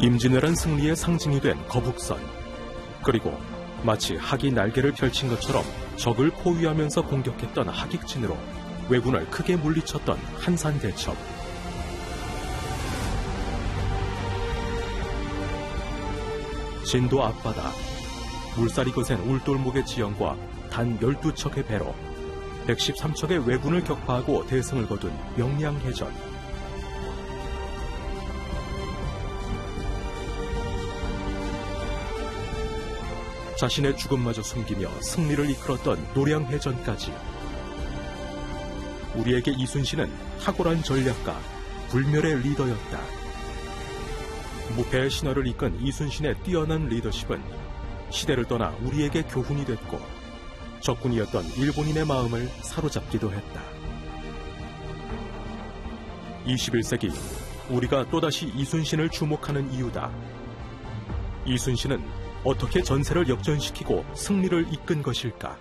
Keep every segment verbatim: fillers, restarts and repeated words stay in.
임진왜란 승리의 상징이 된 거북선, 그리고 마치 학이 날개를 펼친 것처럼 적을 포위하면서 공격했던 하객진으로 왜군을 크게 물리쳤던 한산대첩. 진도 앞바다, 물살이 거센 울돌목의 지형과 단 열두 척의 배로 백십삼 척의 왜군을 격파하고 대승을 거둔 명량해전. 자신의 죽음마저 숨기며 승리를 이끌었던 노량해전까지. 우리에게 이순신은 탁월한 전략가, 불멸의 리더였다. 무패의 신화를 이끈 이순신의 뛰어난 리더십은 시대를 떠나 우리에게 교훈이 됐고 적군이었던 일본인의 마음을 사로잡기도 했다. 이십일 세기 우리가 또다시 이순신을 주목하는 이유다. 이순신은 어떻게 전세를 역전시키고 승리를 이끈 것일까?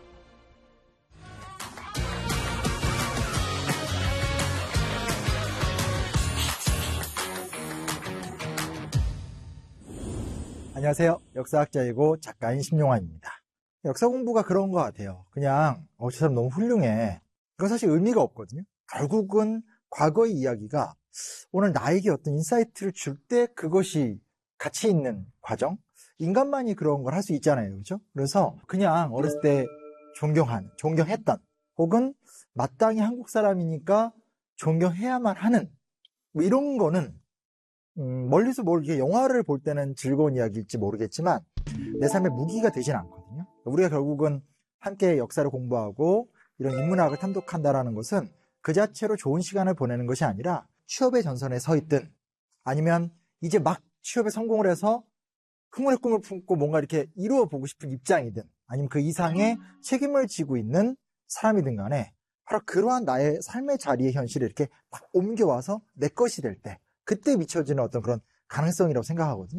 안녕하세요. 역사학자이고 작가인 심용환입니다. 역사 공부가 그런 것 같아요. 그냥 어, 저 사람 너무 훌륭해. 그건 사실 의미가 없거든요. 결국은 과거의 이야기가 오늘 나에게 어떤 인사이트를 줄 때 그것이 가치 있는 과정? 인간만이 그런 걸 할 수 있잖아요. 그렇죠? 그래서 그냥 어렸을 때 존경한, 존경했던 혹은 마땅히 한국 사람이니까 존경해야만 하는 뭐 이런 거는 음, 멀리서 뭘 이렇게 영화를 볼 때는 즐거운 이야기일지 모르겠지만 내 삶의 무기가 되진 않거든요. 우리가 결국은 함께 역사를 공부하고 이런 인문학을 탐독한다라는 것은 그 자체로 좋은 시간을 보내는 것이 아니라 취업의 전선에 서 있든 아니면 이제 막 취업에 성공을 해서 흥분의 꿈을 품고 뭔가 이렇게 이루어보고 싶은 입장이든 아니면 그 이상의 책임을 지고 있는 사람이든 간에 바로 그러한 나의 삶의 자리의 현실을 이렇게 막 옮겨와서 내 것이 될 때 그때 비춰지는 어떤 그런 가능성이라고 생각하거든요.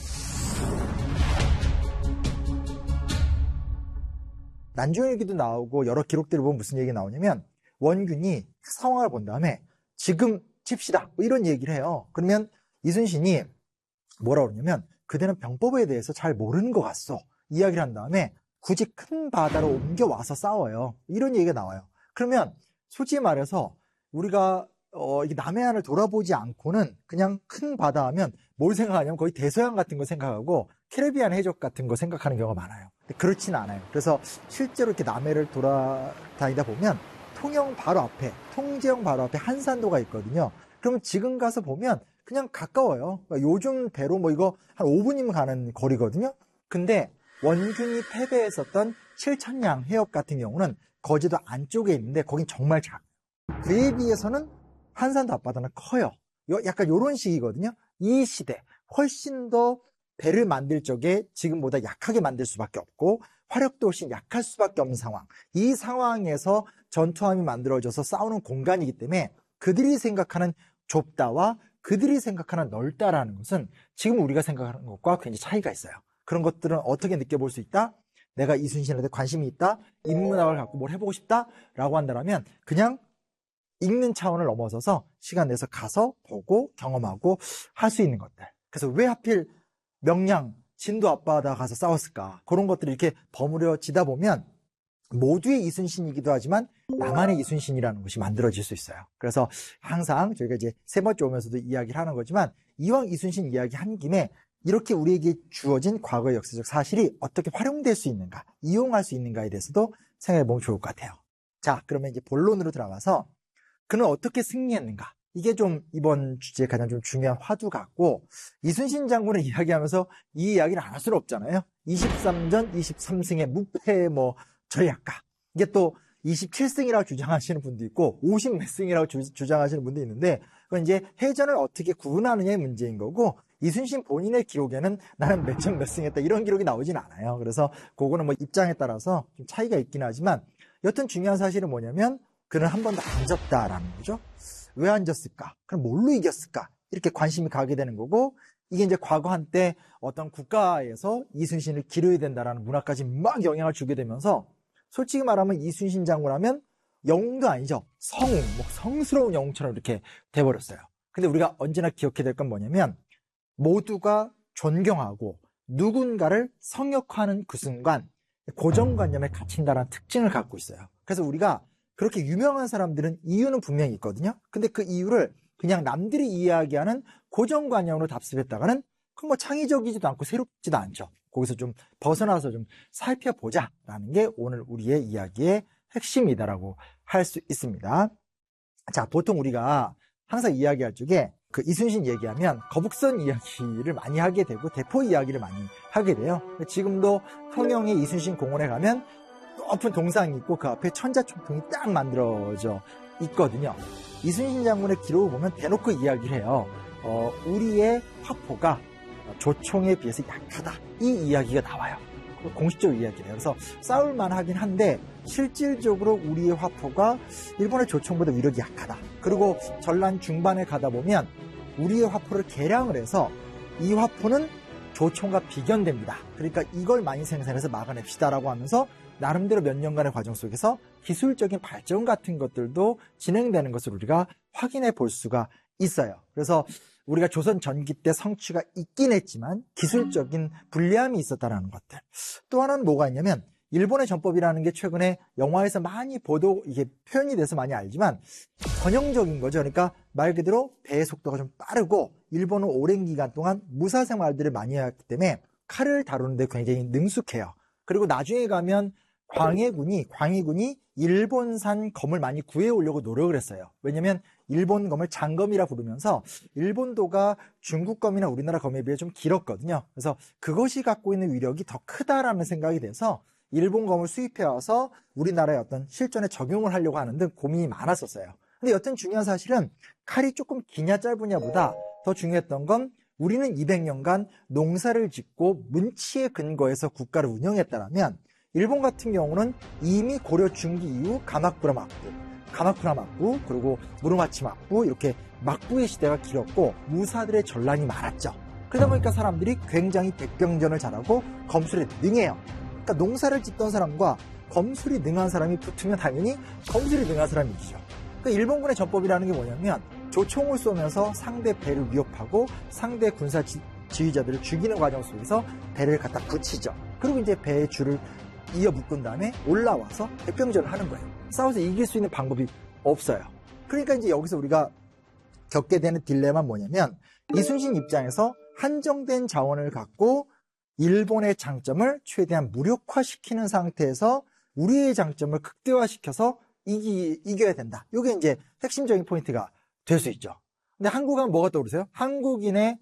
난중일기도 나오고 여러 기록들을 보면 무슨 얘기 나오냐면 원균이 상황을 본 다음에 지금 칩시다 뭐 이런 얘기를 해요. 그러면 이순신이 뭐라 그러냐면 그대는 병법에 대해서 잘 모르는 것 같소 이야기를 한 다음에 굳이 큰 바다로 옮겨와서 싸워요. 이런 얘기가 나와요. 그러면 솔직히 말해서 우리가 어, 이게 남해안을 돌아보지 않고는 그냥 큰 바다 하면 뭘 생각하냐면 거의 대서양 같은 거 생각하고 캐리비안 해적 같은 거 생각하는 경우가 많아요. 근데 그렇진 않아요. 그래서 실제로 이렇게 남해를 돌아다니다 보면 통영 바로 앞에, 통제영 바로 앞에 한산도가 있거든요. 그러면 지금 가서 보면 그냥 가까워요. 그러니까 요즘 배로 뭐 이거 한 오 분이면 가는 거리거든요. 근데 원균이 패배했었던 칠천량 해역 같은 경우는 거제도 안쪽에 있는데 거긴 정말 작아요. 그에 비해서는 한산도 앞바다는 커요. 약간 요런 식이거든요. 이 시대 훨씬 더 배를 만들 적에 지금보다 약하게 만들 수밖에 없고 화력도 훨씬 약할 수밖에 없는 상황. 이 상황에서 전투함이 만들어져서 싸우는 공간이기 때문에 그들이 생각하는 좁다와 그들이 생각하는 넓다라는 것은 지금 우리가 생각하는 것과 굉장히 차이가 있어요. 그런 것들은 어떻게 느껴볼 수 있다? 내가 이순신한테 관심이 있다? 인문학을 갖고 뭘 해보고 싶다? 라고 한다면 그냥 읽는 차원을 넘어서서 시간 내서 가서 보고 경험하고 할 수 있는 것들. 그래서 왜 하필 명량, 진도 앞바다 가서 싸웠을까? 그런 것들이 이렇게 버무려지다 보면 모두의 이순신이기도 하지만 나만의 이순신이라는 것이 만들어질 수 있어요. 그래서 항상 저희가 이제 세 번째 오면서도 이야기를 하는 거지만 이왕 이순신 이야기 한 김에 이렇게 우리에게 주어진 과거의 역사적 사실이 어떻게 활용될 수 있는가, 이용할 수 있는가에 대해서도 생각해 보면 좋을 것 같아요. 자, 그러면 이제 본론으로 들어가서 그는 어떻게 승리했는가? 이게 좀 이번 주제에 가장 좀 중요한 화두 같고 이순신 장군을 이야기하면서 이 이야기를 안 할 수는 없잖아요. 이십삼 전 이십삼 승의 무패 뭐 전략가. 이게 또 이십칠 승이라고 주장하시는 분도 있고 오십 몇 승이라고 주, 주장하시는 분도 있는데 그건 이제 해전을 어떻게 구분하느냐의 문제인 거고 이순신 본인의 기록에는 나는 몇 전 몇 승했다 이런 기록이 나오진 않아요. 그래서 그거는 뭐 입장에 따라서 좀 차이가 있긴 하지만 여튼 중요한 사실은 뭐냐면 그는 한 번도 안 졌다라는 거죠. 왜 안 졌을까? 그럼 뭘로 이겼을까? 이렇게 관심이 가게 되는 거고 이게 이제 과거 한때 어떤 국가에서 이순신을 기려야 된다라는 문화까지 막 영향을 주게 되면서 솔직히 말하면 이순신 장군 하면 영웅도 아니죠. 성웅, 뭐 성스러운 영웅처럼 이렇게 돼버렸어요. 근데 우리가 언제나 기억해야 될 건 뭐냐면 모두가 존경하고 누군가를 성역화하는 그 순간 고정관념에 갇힌다는 특징을 갖고 있어요. 그래서 우리가 그렇게 유명한 사람들은 이유는 분명히 있거든요. 근데 그 이유를 그냥 남들이 이야기하는 고정관념으로 답습했다가는 그건 뭐 창의적이지도 않고 새롭지도 않죠. 거기서 좀 벗어나서 좀 살펴보자라는 게 오늘 우리의 이야기의 핵심이다라고 할 수 있습니다. 자, 보통 우리가 항상 이야기할 적에 그 이순신 얘기하면 거북선 이야기를 많이 하게 되고 대포 이야기를 많이 하게 돼요. 지금도 통영의 이순신 공원에 가면 높은 동상이 있고 그 앞에 천자총통이 딱 만들어져 있거든요. 이순신 장군의 기록을 보면 대놓고 이야기를 해요. 어, 우리의 화포가 조총에 비해서 약하다. 이 이야기가 나와요. 공식적 이야기래요. 그래서 싸울만 하긴 한데 실질적으로 우리의 화포가 일본의 조총보다 위력이 약하다. 그리고 전란 중반에 가다 보면 우리의 화포를 개량을 해서 이 화포는 조총과 비견됩니다. 그러니까 이걸 많이 생산해서 막아냅시다라고 하면서 나름대로 몇 년간의 과정 속에서 기술적인 발전 같은 것들도 진행되는 것을 우리가 확인해 볼 수가 있어요. 그래서 우리가 조선 전기 때 성취가 있긴 했지만 기술적인 불리함이 있었다는 것들. 또 하나는 뭐가 있냐면 일본의 전법이라는 게 최근에 영화에서 많이 보도 이게 표현이 돼서 많이 알지만 전형적인 거죠. 그러니까 말 그대로 배의 속도가 좀 빠르고 일본은 오랜 기간 동안 무사 생활들을 많이 했기 때문에 칼을 다루는데 굉장히 능숙해요. 그리고 나중에 가면 광해군이 광해군이 일본산 검을 많이 구해오려고 노력을 했어요. 왜냐하면 일본 검을 장검이라 부르면서 일본도가 중국 검이나 우리나라 검에 비해 좀 길었거든요. 그래서 그것이 갖고 있는 위력이 더 크다라는 생각이 돼서 일본 검을 수입해와서 우리나라의 어떤 실전에 적용을 하려고 하는 등 고민이 많았었어요. 근데 여튼 중요한 사실은 칼이 조금 기냐 짧으냐보다 더 중요했던 건 우리는 이백 년간 농사를 짓고 문치에 근거해서 국가를 운영했다면 일본 같은 경우는 이미 고려 중기 이후 가마쿠라 막부, 가마쿠라 막부, 그리고 무로마치 막부 이렇게 막부의 시대가 길었고 무사들의 전란이 많았죠. 그러다 보니까 사람들이 굉장히 백병전을 잘하고 검술에 능해요. 그러니까 농사를 짓던 사람과 검술이 능한 사람이 붙으면 당연히 검술이 능한 사람이 이기죠. 그러니까 일본군의 전법이라는 게 뭐냐면 조총을 쏘면서 상대 배를 위협하고 상대 군사 지, 지휘자들을 죽이는 과정 속에서 배를 갖다 붙이죠. 그리고 이제 배의 줄을 이어 묶은 다음에 올라와서 백병전을 하는 거예요. 싸워서 이길 수 있는 방법이 없어요. 그러니까 이제 여기서 우리가 겪게 되는 딜레마는 뭐냐면 이순신 입장에서 한정된 자원을 갖고 일본의 장점을 최대한 무력화시키는 상태에서 우리의 장점을 극대화시켜서 이기, 이겨야 된다. 이게 이제 핵심적인 포인트가 될 수 있죠. 근데 한국은 뭐가 떠오르세요? 한국인의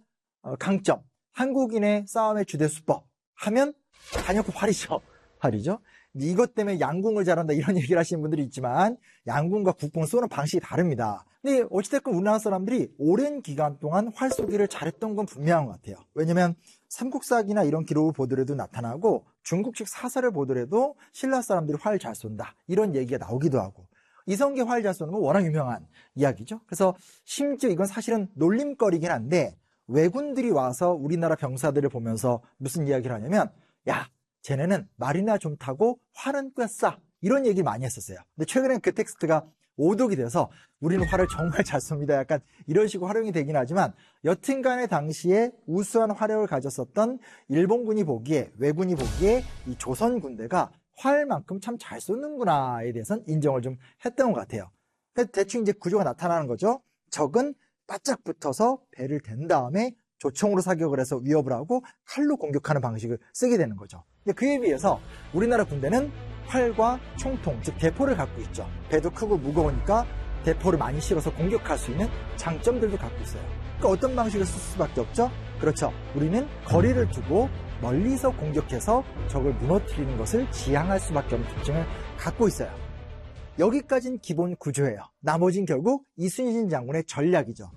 강점, 한국인의 싸움의 주대 수법 하면 단연코 활이죠. 활이죠. 이것 때문에 양궁을 잘한다 이런 얘기를 하시는 분들이 있지만 양궁과 국궁을 쏘는 방식이 다릅니다. 근데 어찌됐건 우리나라 사람들이 오랜 기간 동안 활 쏘기를 잘했던 건 분명한 것 같아요. 왜냐면 삼국사기나 이런 기록을 보더라도 나타나고 중국식 사설을 보더라도 신라 사람들이 활 잘 쏜다 이런 얘기가 나오기도 하고 이성계 활 잘 쏘는 건 워낙 유명한 이야기죠. 그래서 심지어 이건 사실은 놀림거리긴 한데 왜군들이 와서 우리나라 병사들을 보면서 무슨 이야기를 하냐면 야 쟤네는 말이나 좀 타고 활은 꽤 싸 이런 얘기 많이 했었어요. 근데 최근엔 그 텍스트가 오독이 돼서 우리는 활을 정말 잘 쏩니다 약간 이런 식으로 활용이 되긴 하지만 여튼간에 당시에 우수한 화력을 가졌었던 일본군이 보기에 왜군이 보기에 이 조선 군대가 활만큼 참 잘 쏘는구나에 대해서는 인정을 좀 했던 것 같아요. 그래서 대충 이제 구조가 나타나는 거죠. 적은 바짝 붙어서 배를 댄 다음에 조총으로 사격을 해서 위협을 하고 칼로 공격하는 방식을 쓰게 되는 거죠. 근데 그에 비해서 우리나라 군대는 활과 총통, 즉 대포를 갖고 있죠. 배도 크고 무거우니까 대포를 많이 실어서 공격할 수 있는 장점들도 갖고 있어요. 그러니까 어떤 방식을 쓸 수밖에 없죠? 그렇죠. 우리는 거리를 두고 멀리서 공격해서 적을 무너뜨리는 것을 지향할 수밖에 없는 특징을 갖고 있어요. 여기까지는 기본 구조예요. 나머지는 결국 이순신 장군의 전략이죠.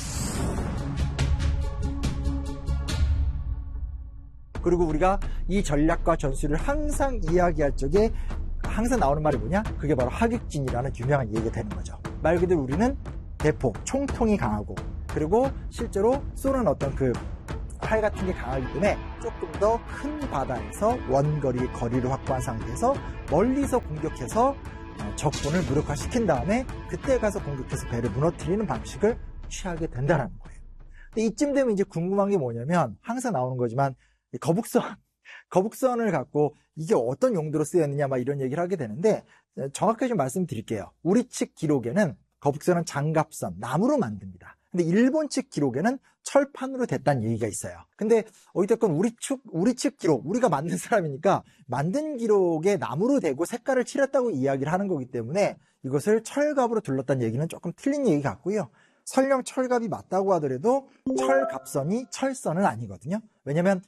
그리고 우리가 이 전략과 전술을 항상 이야기할 적에 항상 나오는 말이 뭐냐? 그게 바로 하객진이라는 유명한 얘기가 되는 거죠. 말 그대로 우리는 대포, 총통이 강하고 그리고 실제로 쏘는 어떤 그 활 같은 게 강하기 때문에 조금 더 큰 바다에서 원거리, 거리를 확보한 상태에서 멀리서 공격해서 적군을 무력화시킨 다음에 그때 가서 공격해서 배를 무너뜨리는 방식을 취하게 된다는 거예요. 근데 이쯤 되면 이제 궁금한 게 뭐냐면 항상 나오는 거지만 거북선, 거북선을 갖고 이게 어떤 용도로 쓰였느냐 막 이런 얘기를 하게 되는데 정확하게 좀 말씀드릴게요. 우리 측 기록에는 거북선은 장갑선, 나무로 만듭니다. 근데 일본 측 기록에는 철판으로 됐다는 얘기가 있어요. 근데 어찌됐건 우리 측, 우리 측 기록, 우리가 만든 사람이니까 만든 기록에 나무로 대고 색깔을 칠했다고 이야기를 하는 거기 때문에 이것을 철갑으로 둘렀다는 얘기는 조금 틀린 얘기 같고요. 설령 철갑이 맞다고 하더라도 철갑선이 철선은 아니거든요. 왜냐면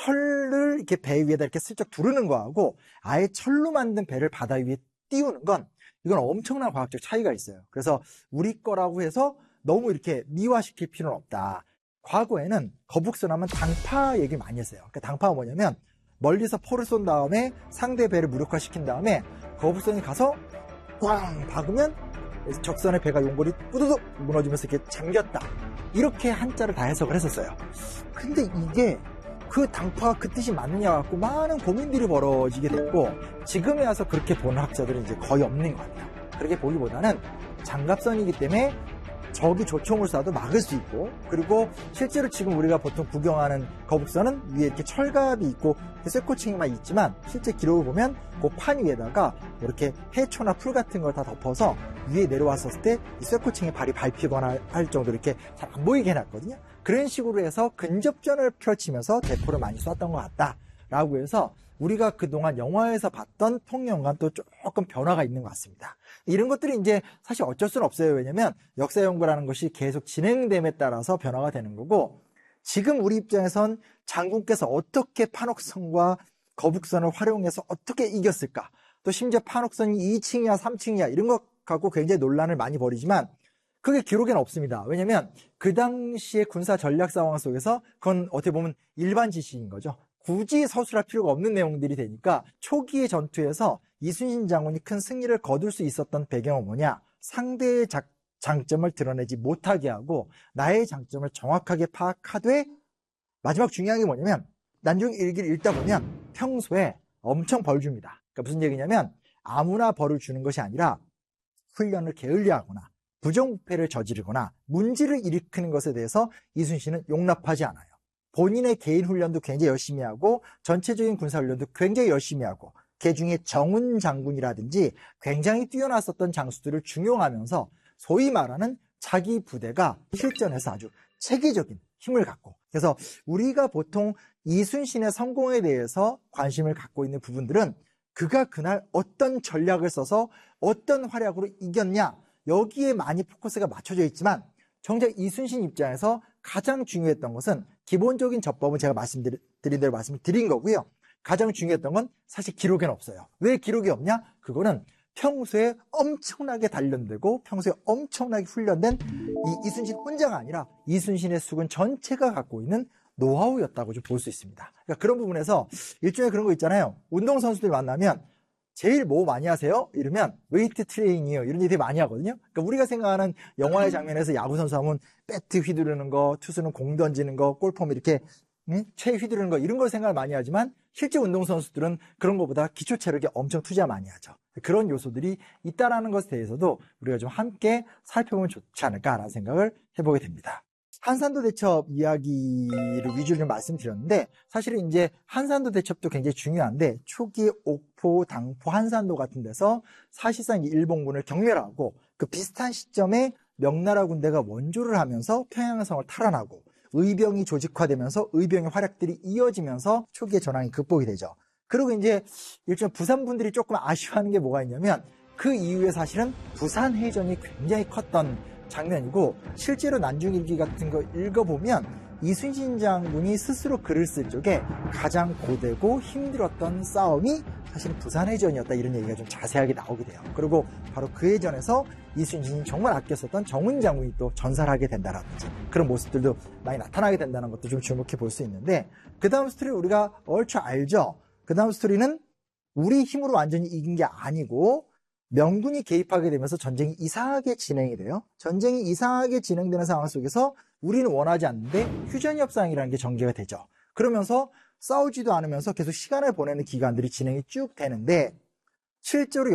철을 이렇게 배 위에다 이렇게 슬쩍 두르는 거하고 아예 철로 만든 배를 바다 위에 띄우는 건 이건 엄청난 과학적 차이가 있어요. 그래서 우리 거라고 해서 너무 이렇게 미화시킬 필요는 없다. 과거에는 거북선 하면 당파 얘기 많이 했어요. 그러니까 당파가 뭐냐면 멀리서 포를 쏜 다음에 상대 배를 무력화시킨 다음에 거북선이 가서 꽝 박으면 적선의 배가 용골이 뿌두둑 무너지면서 이렇게 잠겼다. 이렇게 한자를 다 해석을 했었어요. 근데 이게 그 당파가 그 뜻이 맞느냐 갖고 많은 고민들이 벌어지게 됐고 지금에 와서 그렇게 보는 학자들은 이제 거의 없는 것 같아요. 그렇게 보기보다는 장갑선이기 때문에 적이 조총을 쏴도 막을 수 있고 그리고 실제로 지금 우리가 보통 구경하는 거북선은 위에 이렇게 철갑이 있고 쇠코칭이만 있지만 실제 기록을 보면 그 판 위에다가 이렇게 해초나 풀 같은 걸 다 덮어서 위에 내려왔었을 때 이 쇠코칭에 발이 밟히거나 할 정도로 이렇게 잘 안 보이게 해놨거든요. 그런 식으로 해서 근접전을 펼치면서 대포를 많이 쐈던 것 같다라고 해서 우리가 그동안 영화에서 봤던 통영과는 또 조금 변화가 있는 것 같습니다. 이런 것들이 이제 사실 어쩔 수는 없어요. 왜냐면 역사 연구라는 것이 계속 진행됨에 따라서 변화가 되는 거고 지금 우리 입장에선 장군께서 어떻게 판옥선과 거북선을 활용해서 어떻게 이겼을까? 또 심지어 판옥선이 이 층이야 삼 층이야 이런 것 갖고 굉장히 논란을 많이 벌이지만 그게 기록에는 없습니다. 왜냐면 그 당시의 군사 전략 상황 속에서 그건 어떻게 보면 일반 지식인 거죠. 굳이 서술할 필요가 없는 내용들이 되니까 초기의 전투에서 이순신 장군이 큰 승리를 거둘 수 있었던 배경은 뭐냐? 상대의 작, 장점을 드러내지 못하게 하고 나의 장점을 정확하게 파악하되 마지막 중요한 게 뭐냐면 난중 일기를 읽다 보면 평소에 엄청 벌 줍니다. 그러니까 무슨 얘기냐면 아무나 벌을 주는 것이 아니라 훈련을 게을리하거나 부정부패를 저지르거나 문제를 일으키는 것에 대해서 이순신은 용납하지 않아요. 본인의 개인 훈련도 굉장히 열심히 하고 전체적인 군사훈련도 굉장히 열심히 하고 그 중에 정운 장군이라든지 굉장히 뛰어났었던 장수들을 중용하면서 소위 말하는 자기 부대가 실전에서 아주 체계적인 힘을 갖고 그래서 우리가 보통 이순신의 성공에 대해서 관심을 갖고 있는 부분들은 그가 그날 어떤 전략을 써서 어떤 활약으로 이겼냐 여기에 많이 포커스가 맞춰져 있지만 정작 이순신 입장에서 가장 중요했던 것은 기본적인 접법은 제가 말씀드린 대로 말씀을 드린 거고요. 가장 중요했던 건 사실 기록에는 없어요. 왜 기록이 없냐? 그거는 평소에 엄청나게 단련되고 평소에 엄청나게 훈련된 이 이순신 혼자가 아니라 이순신의 수군 전체가 갖고 있는 노하우였다고 좀 볼 수 있습니다. 그러니까 그런 부분에서 일종의 그런 거 있잖아요. 운동선수들 만나면 제일 뭐 많이 하세요? 이러면 웨이트 트레이닝이요. 이런 얘기 되게 많이 하거든요. 그러니까 우리가 생각하는 영화의 장면에서 야구선수 하면 배트 휘두르는 거, 투수는 공 던지는 거, 골폼 이렇게 응? 채 휘두르는 거 이런 걸 생각을 많이 하지만 실제 운동선수들은 그런 것보다 기초 체력에 엄청 투자 많이 하죠. 그런 요소들이 있다라는 것에 대해서도 우리가 좀 함께 살펴보면 좋지 않을까라는 생각을 해보게 됩니다. 한산도 대첩 이야기를 위주로 좀 말씀드렸는데 사실은 이제 한산도 대첩도 굉장히 중요한데 초기 옥포, 당포, 한산도 같은 데서 사실상 일본군을 경멸하고 그 비슷한 시점에 명나라 군대가 원조를 하면서 평양성을 탈환하고 의병이 조직화되면서 의병의 활약들이 이어지면서 초기의 전황이 극복이 되죠. 그리고 이제 일종의 부산 분들이 조금 아쉬워하는 게 뭐가 있냐면 그 이후에 사실은 부산 해전이 굉장히 컸던 장면이고 실제로 난중일기 같은 거 읽어보면 이순신 장군이 스스로 글을 쓸 적에 가장 고되고 힘들었던 싸움이 사실 부산해전이었다 이런 얘기가 좀 자세하게 나오게 돼요. 그리고 바로 그 해전에서 이순신이 정말 아껴 썼던 정운 장군이 또 전사를 하게 된다라든지 그런 모습들도 많이 나타나게 된다는 것도 좀 주목해 볼 수 있는데 그 다음 스토리를 우리가 얼추 알죠. 그 다음 스토리는 우리 힘으로 완전히 이긴 게 아니고 명군이 개입하게 되면서 전쟁이 이상하게 진행이 돼요. 전쟁이 이상하게 진행되는 상황 속에서 우리는 원하지 않는데 휴전협상이라는 게 전개가 되죠. 그러면서 싸우지도 않으면서 계속 시간을 보내는 기간들이 진행이 쭉 되는데 실제로